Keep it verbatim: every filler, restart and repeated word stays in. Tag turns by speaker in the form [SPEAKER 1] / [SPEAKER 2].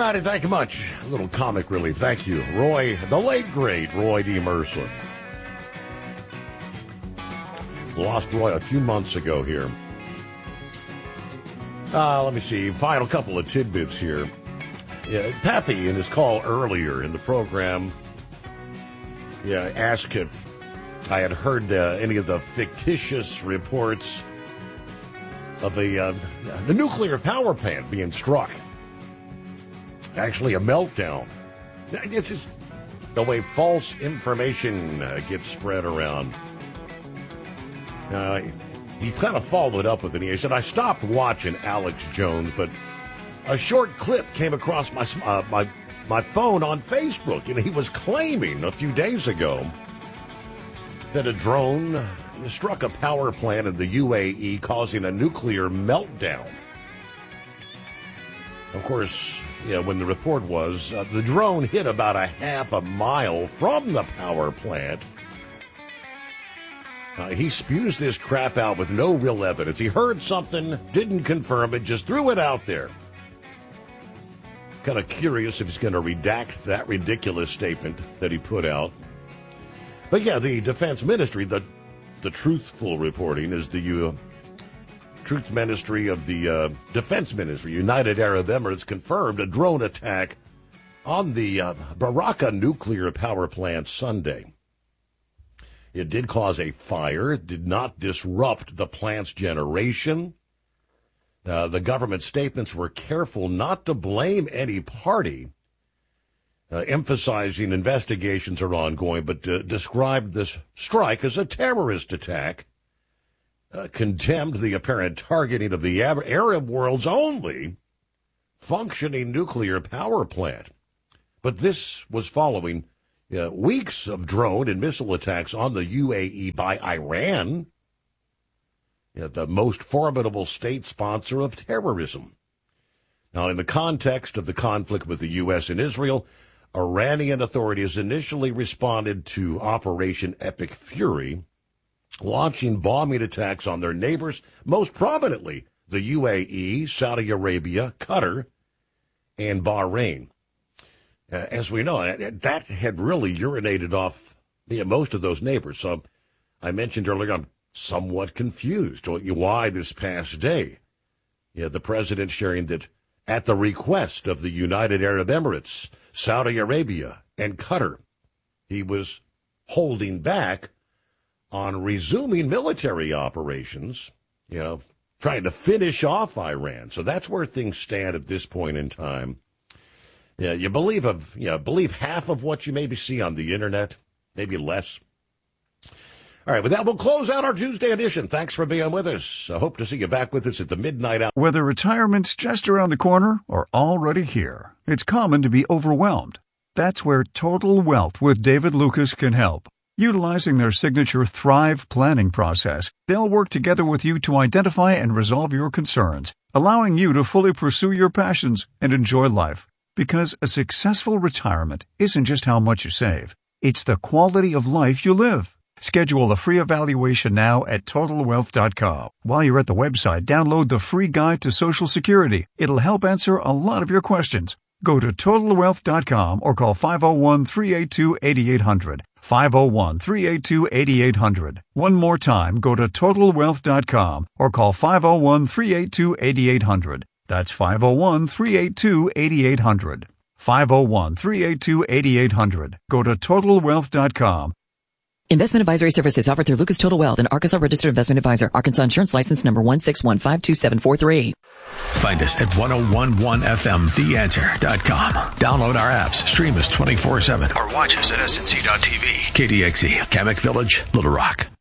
[SPEAKER 1] righty, thank you much. A little comic relief. Thank you. Roy, the late, great Roy D. Mercer. Lost Roy a few months ago here. Uh, let me see. Final couple of tidbits here. Yeah, Pappy, in his call earlier in the program, yeah, asked if I had heard uh, any of the fictitious reports of a, uh, the nuclear power plant being struck. Actually, a meltdown. This is the way false information uh, gets spread around. Uh, he kind of followed up with it. He said, I stopped watching Alex Jones, but a short clip came across my uh, my my phone on Facebook, and he was claiming a few days ago that a drone struck a power plant in the U A E, causing a nuclear meltdown. Of course, yeah, when the report was, uh, the drone hit about a half a mile from the power plant. Uh, he spews this crap out with no real evidence. He heard something, didn't confirm it, just threw it out there. Kind of curious if he's going to redact that ridiculous statement that he put out. But yeah, the Defense Ministry, the the truthful reporting is the uh, Truth Ministry of the uh, Defense Ministry, United Arab Emirates, confirmed a drone attack on the uh, Baraka nuclear power plant Sunday. It did cause a fire. It did not disrupt the plant's generation. Uh, the government statements were careful not to blame any party, uh, emphasizing investigations are ongoing, but uh, described this strike as a terrorist attack, uh, condemned the apparent targeting of the Arab world's only functioning nuclear power plant. But this was following uh, weeks of drone and missile attacks on the U A E by Iran, uh, the most formidable state sponsor of terrorism. Now, in the context of the conflict with the U S and Israel, Iranian authorities initially responded to Operation Epic Fury, launching bombing attacks on their neighbors, most prominently the U A E, Saudi Arabia, Qatar, and Bahrain. Uh, as we know, that had really urinated off you know, most of those neighbors. So I mentioned earlier, I'm somewhat confused. Why this past day? Yeah, the president sharing that at the request of the United Arab Emirates, Saudi Arabia, and Qatar, he was holding back on resuming military operations, you know, trying to finish off Iran. So that's where things stand at this point in time. Yeah, you believe of, you know, believe half of what you maybe see on the internet, maybe less. All right, with that, we'll close out our Tuesday edition. Thanks for being with us. I hope to see you back with us at the midnight hour.
[SPEAKER 2] Whether retirement's just around the corner or already here, it's common to be overwhelmed. That's where Total Wealth with David Lucas can help. Utilizing their signature Thrive planning process, they'll work together with you to identify and resolve your concerns, allowing you to fully pursue your passions and enjoy life. Because a successful retirement isn't just how much you save, it's the quality of life you live. Schedule a free evaluation now at total wealth dot com. While you're at the website, download the free guide to Social Security. It'll help answer a lot of your questions. Go to total wealth dot com or call five oh one, three eight two, eight eight hundred. five oh one, three eight two, eight eight hundred. One more time, go to total wealth dot com or call five oh one, three eight two, eight eight hundred. That's five oh one, three eight two, eight eight hundred. five oh one, three eight two, eight eight hundred. Go to total wealth dot com.
[SPEAKER 3] Investment advisory services offered through Lucas Total Wealth, an Arkansas registered investment advisor. Arkansas Insurance License number one six one five two seven four three.
[SPEAKER 4] Find us at ten eleven F M the answer dot com. Download our apps, stream us twenty-four seven, or watch us at S N C dot T V. K D X E, Kamek Village, Little Rock.